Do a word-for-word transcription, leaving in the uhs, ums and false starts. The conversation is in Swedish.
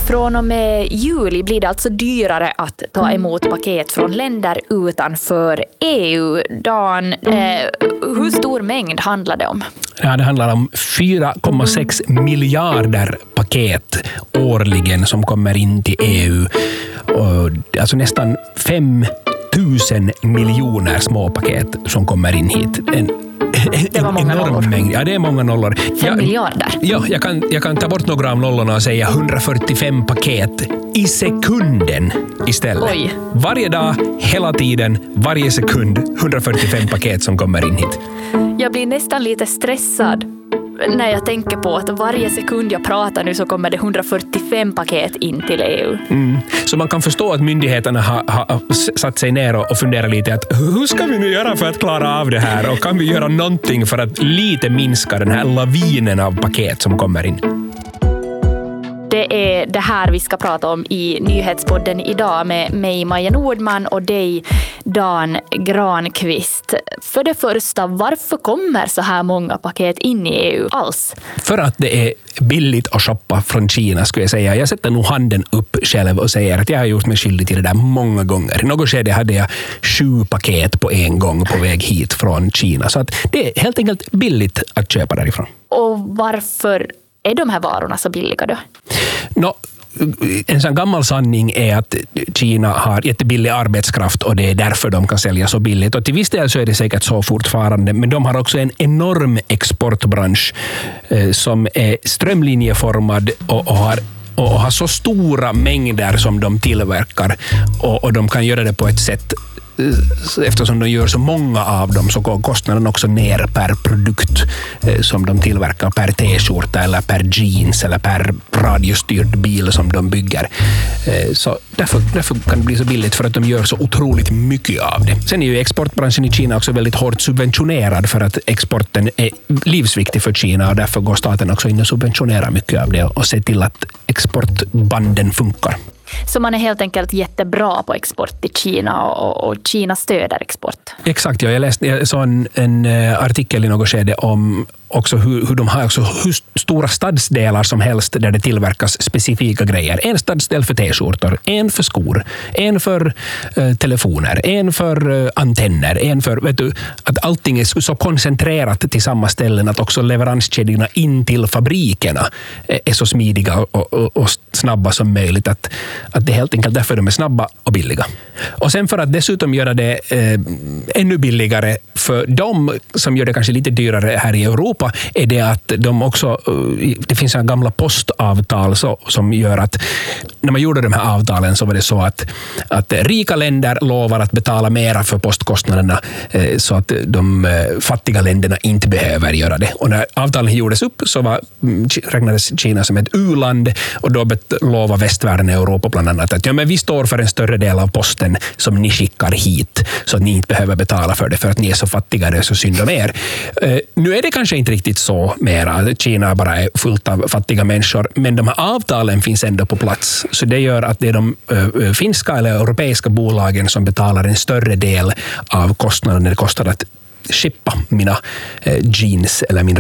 Från och med juli blir det alltså dyrare att ta emot paket från länder utanför E U. Dan, eh, hur stor mängd handlar det om? Ja, det handlar om fyra komma sex miljarder paket årligen som kommer in till E U. Och alltså nästan fem tusen miljoner småpaket som kommer in hit. En Det var många enorm nollor. mängd. Ja, det är många nollor. Fem ja, miljarder. Ja, jag kan, jag kan ta bort några av nollorna och säga hundrafyrtiofem paket i sekunden istället. Oj. Varje dag, hela tiden, varje sekund, hundrafyrtiofem paket som kommer in hit. Jag blir nästan lite stressad när jag tänker på att varje sekund jag pratar nu så kommer det hundrafyrtiofem paket in till E U. Mm. Så man kan förstå att myndigheterna har, har satt sig ner och funderat lite att hur ska vi nu göra för att klara av det här, och kan vi göra någonting för att lite minska den här lavinen av paket som kommer in. Det är det här vi ska prata om i Nyhetspodden idag med mig, Maja Nordman, och dig, Dan Granqvist. För det första, varför kommer så här många paket in i E U alls? För att det är billigt att shoppa från Kina, skulle jag säga. Jag sätter nog handen upp själv och säger att jag har gjort mig skyldig till det där många gånger. I något skede hade jag sju paket på en gång på väg hit från Kina. Så att det är helt enkelt billigt att köpa därifrån. Och varför är de här varorna så billiga då? Nå, en sån gammal sanning är att Kina har jättebillig arbetskraft och det är därför de kan sälja så billigt. Och till viss del så är det säkert så fortfarande, men de har också en enorm exportbransch eh, som är strömlinjeformad och, och har och har så stora mängder som de tillverkar, och, och de kan göra det på ett sätt. Eftersom de gör så många av dem så går kostnaden också ner per produkt eh, som de tillverkar, per t-skjorta eller per jeans eller per radiostyrd bil som de bygger. Eh, så därför, därför kan det bli så billigt, för att de gör så otroligt mycket av det. Sen är ju exportbranschen i Kina också väldigt hårt subventionerad, för att exporten är livsviktig för Kina, och därför går staten också in och subventionerar mycket av det och ser till att exportbanden funkar. Så man är helt enkelt jättebra på export till Kina, och, och Kina stöder export. Exakt, ja. Jag läste jag såg en, en artikel i något skede om också hur, hur de har också hur stora stadsdelar som helst där det tillverkas specifika grejer. En stadsdel för t-skjortor, en för skor, en för eh, telefoner, en för eh, antenner, en för, vet du, att allting är så koncentrerat till samma ställen att också leveranskedjorna in till fabrikerna är så smidiga och, och, och snabba som möjligt, att, att det är helt enkelt därför de är snabba och billiga. Och sen för att dessutom göra det eh, ännu billigare för de som gör det kanske lite dyrare här i Europa, är det att de också, det finns en gamla postavtal så, som gör att när man gjorde de här avtalen så var det så att, att rika länder lovar att betala mera för postkostnaderna eh, så att de eh, fattiga länderna inte behöver göra det. Och när avtalen gjordes upp så var, räknades Kina som ett u-land, och då bet, lovar västvärlden i Europa bland annat att ja, men vi står för en större del av posten som ni skickar hit, så att ni inte behöver betala för det för att ni är så fattiga, det är så synd om er. Eh, nu är det kanske inte riktigt så mera. Kina bara är fullt av fattiga människor, men de här avtalen finns ändå på plats. Så det gör att det är de uh, finska eller europeiska bolagen som betalar en större del av kostnaden när det kostar att shippa mina uh, jeans eller min